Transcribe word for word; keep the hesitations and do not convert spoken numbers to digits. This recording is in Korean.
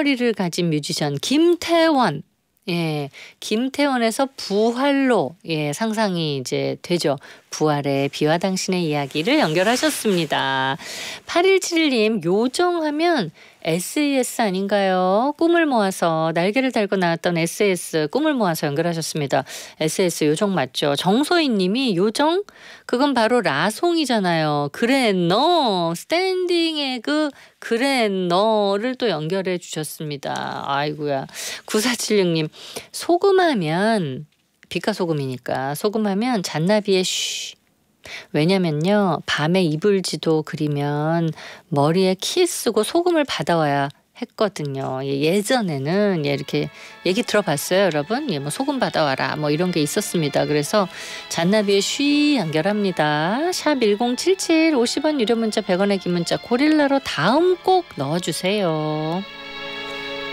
머리를 가진 뮤지션 김태원. 예, 김태원에서 부활로 예 상상이 이제 되죠. 부활의 비와 당신의 이야기를 연결하셨습니다. 팔일칠일 님 요정하면 에스이에스 아닌가요? 꿈을 모아서 날개를 달고 나왔던 에스이에스 꿈을 모아서 연결하셨습니다. 에스이에스 요정 맞죠? 정소희 님이 요정? 그건 바로 라송이잖아요. 그래 너 스탠딩 에그 그래 너를 또 연결해 주셨습니다. 아이고야. 구사칠육 님 소금하면 빛과 소금이니까 소금하면 잔나비의 쉬. 왜냐면요 밤에 이불지도 그리면 머리에 키 쓰고 소금을 받아와야 했거든요. 예, 예전에는 예, 이렇게 얘기 들어봤어요, 여러분. 예, 뭐 소금 받아와라 뭐 이런 게 있었습니다. 그래서 잔나비의 쉬 연결합니다. 샵 일공칠칠 오십 원 유료 문자 백 원의 긴 문자 고릴라로 다음 꼭 넣어주세요.